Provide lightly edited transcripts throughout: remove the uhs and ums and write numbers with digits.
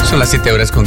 Son las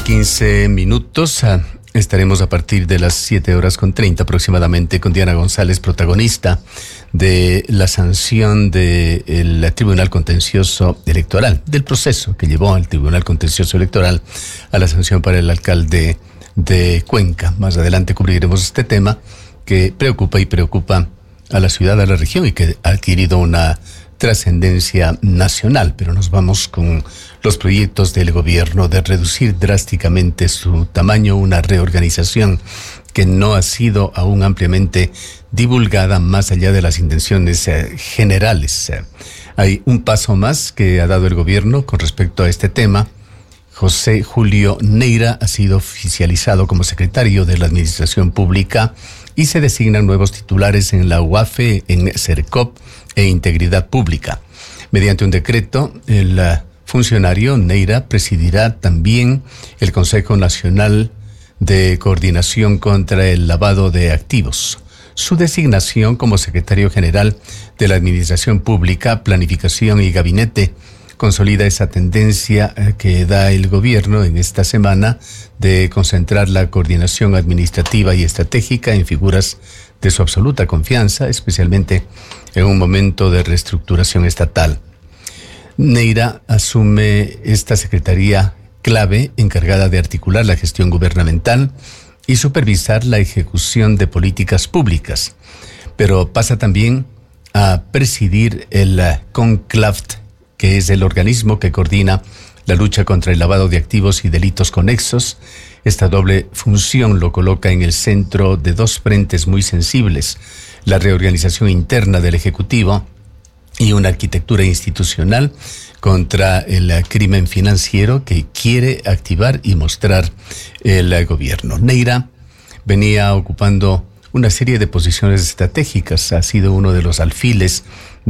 7:15. Estaremos a partir de las 7:30 aproximadamente con Diana González, protagonista de la sanción del Tribunal Contencioso Electoral, del proceso que llevó al Tribunal Contencioso Electoral a la sanción para el alcalde de Cuenca. Más adelante cubriremos este tema que preocupa a la ciudad, a la región, y que ha adquirido una trascendencia nacional, pero nos vamos con los proyectos del gobierno de reducir drásticamente su tamaño, una reorganización que no ha sido aún ampliamente divulgada más allá de las intenciones generales. Hay un paso más que ha dado el gobierno con respecto a este tema. José Julio Neira ha sido oficializado como secretario de la Administración Pública y se designan nuevos titulares en la UAFE, en CERCOP e Integridad Pública. Mediante un decreto, el funcionario Neira presidirá también el Consejo Nacional de Coordinación contra el Lavado de Activos. Su designación como secretario general de la Administración Pública, Planificación y Gabinete consolida esa tendencia que da el gobierno en esta semana de concentrar la coordinación administrativa y estratégica en figuras de su absoluta confianza, especialmente en un momento de reestructuración estatal. Neira asume esta secretaría clave encargada de articular la gestión gubernamental y supervisar la ejecución de políticas públicas, pero pasa también a presidir el CONCLAVT, que es el organismo que coordina la lucha contra el lavado de activos y delitos conexos. Esta doble función lo coloca en el centro de dos frentes muy sensibles: la reorganización interna del Ejecutivo y una arquitectura institucional contra el crimen financiero que quiere activar y mostrar el gobierno. Neira venía ocupando una serie de posiciones estratégicas, ha sido uno de los alfiles